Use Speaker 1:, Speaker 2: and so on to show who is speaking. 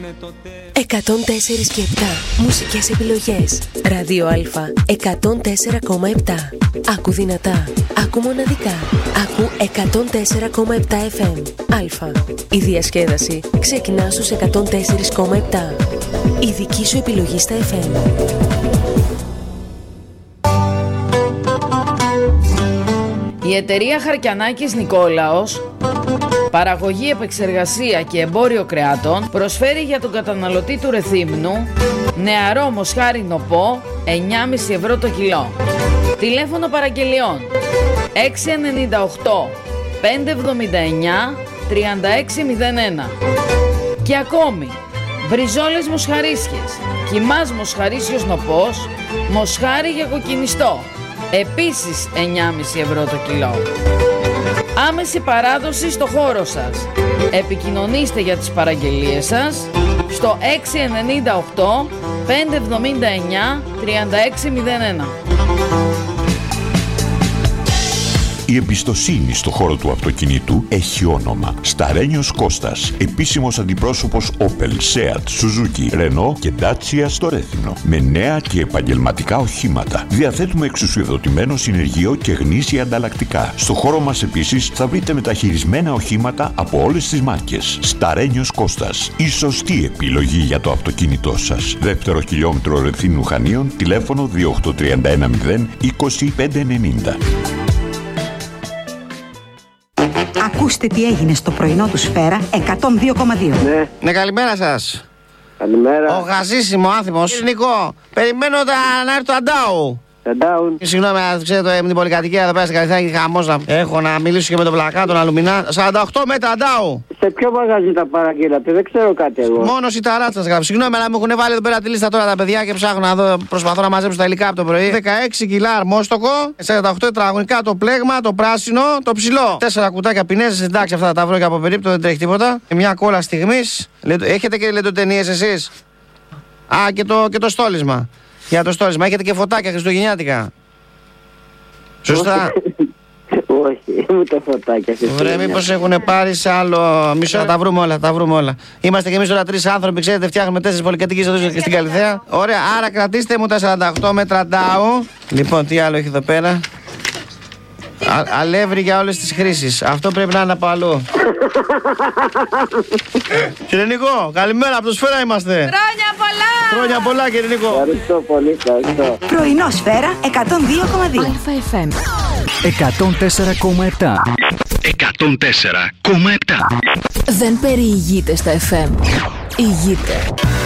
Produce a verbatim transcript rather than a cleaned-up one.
Speaker 1: εκατόν τέσσερα και επτά μουσικές επιλογές. Ράδιο Α εκατόν τέσσερα κόμμα επτά. Άκου δυνατά, άκου μοναδικά. Άκου εκατόν τέσσερα κόμμα επτά εφ εμ. Α. Η διασκέδαση ξεκινά στους εκατόν τέσσερα κόμμα επτά. Η δική σου επιλογή στα εφ εμ.
Speaker 2: Η εταιρεία Χαρκιανάκης Νικόλαος, παραγωγή, επεξεργασία και εμπόριο κρεάτων, προσφέρει για τον καταναλωτή του Ρεθύμνου νεαρό μοσχάρι νοπό εννιά κόμμα πέντε ευρώ το κιλό. Τηλέφωνο παραγγελιών έξι εννιά οκτώ πέντε εβδομήντα εννιά τριάντα έξι μηδέν ένα. Και ακόμη, μπριζόλες μοσχαρίσιες, κιμάς μοσχαρίσιος νοπός, μοσχάρι για κοκκινιστό, επίσης εννιά κόμμα πέντε ευρώ το κιλό. Άμεση παράδοση στο χώρο σας. Επικοινωνήστε για τις παραγγελίες σας στο έξι εννιά οκτώ πέντε εβδομήντα εννιά τριάντα έξι μηδέν ένα.
Speaker 3: Η εμπιστοσύνη στο χώρο του αυτοκινήτου έχει όνομα. Σταρένιος Κώστας, επίσημος αντιπρόσωπος Opel, Seat, Suzuki, Renault και Dacia στο Ρέθυμνο. Με νέα και επαγγελματικά οχήματα. Διαθέτουμε εξουσιοδοτημένο συνεργείο και γνήσια ανταλλακτικά. Στο χώρο μας επίσης θα βρείτε μεταχειρισμένα οχήματα από όλες τις μάρκες. Σταρένιος Κώστας, η σωστή επιλογή για το αυτοκίνητό σας. Δεύτερο χιλιόμετρο Ρεθύμνου Χανίων, τηλέφωνο δύο οκτώ τρία ένα μηδέν είκοσι πέντε ενενήντα.
Speaker 4: Ακούστε τι έγινε στο πρωινό του Σφαίρα εκατόν δύο κόμμα δύο.
Speaker 5: Ναι.
Speaker 6: Ναι, καλημέρα σας.
Speaker 5: Καλημέρα.
Speaker 6: Ο γαζίσιμο άθιμος. Κύριε Νικό, περιμένω τα, να έρθει το Αντάου.
Speaker 5: Αντάουν.
Speaker 6: Συγγνώμη, αν ξέρετε, με την πολυκατοικία εδώ πέρα στην Καλυθάκη χαμός να έχω να μιλήσω και με τον Πλακά, τον Αλουμινά. σαράντα οκτώ μέτρα Αντάου.
Speaker 5: Σε ποιο μαγαζί τα παραγγείλατε, δεν ξέρω κάτι εγώ.
Speaker 6: Μόνο η ταράτσα γράψει. Συγγνώμη, αλλά μου έχουν βάλει εδώ πέρα τη λίστα τώρα τα παιδιά και ψάχνω να δω. Προσπαθώ να μαζέψω τα υλικά από το πρωί. δεκαέξι κιλά αρμόστοκο, σαράντα οκτώ τετραγωνικά το πλέγμα, το πράσινο, το ψηλό. τέσσερα κουτάκια πινέζες, εντάξει, αυτά θα τα βρω και από περίπτωση, δεν τρέχει τίποτα. Μια κόλλα στιγμής. Έχετε και λεντοτενίες εσείς? Α, και το, και το στόλισμα. Για το στόλισμα. Έχετε και φωτάκια χριστουγεννιάτικα. Σωστά.
Speaker 5: Όχι, ούτε φωτάκια.
Speaker 6: Βρε, μήπως έχουν πάρει σε άλλο μισό. Θα τα βρούμε όλα, θα τα βρούμε όλα. Είμαστε και εμείς τώρα τρεις άνθρωποι, ξέρετε, φτιάχνουμε τέσσερις πολυκατοικίες εδώ και στην Καλυθέα. Ωραία, άρα κρατήστε μου τα σαράντα οκτώ μέτρα Ντάου. Λοιπόν, τι άλλο έχει εδώ πέρα? Α, αλεύρι για όλες τις χρήσεις. Αυτό πρέπει να είναι από αλλού. Κύριε Νικό, καλημέρα, από το Σφαίρα είμαστε.
Speaker 2: Χρόνια πολλά!
Speaker 6: Χρόνια πολλά, κύριε Νικό.
Speaker 5: Ευχαριστώ πολύ, ευχαριστώ.
Speaker 4: Πρωινό Σφαίρα εκατόν δύο κόμμα δύο.
Speaker 1: Α εφ εμ
Speaker 7: εκατόν τέσσερα κόμμα επτά.
Speaker 3: εκατόν τέσσερα κόμμα επτά.
Speaker 1: δεν περιηγείται στα εφ εμ. Ηγείται.